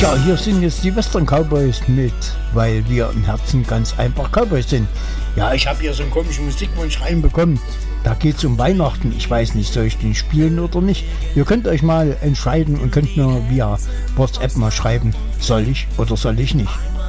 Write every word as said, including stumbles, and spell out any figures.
Ja, hier sind jetzt die Western Cowboys mit, weil wir im Herzen ganz einfach Cowboys sind. Ja, ich habe hier so einen komischen Musikwunsch reinbekommen. Da geht es um Weihnachten. Ich weiß nicht, soll ich den spielen oder nicht? Ihr könnt euch mal entscheiden und könnt mir via WhatsApp mal schreiben, soll ich oder soll ich nicht.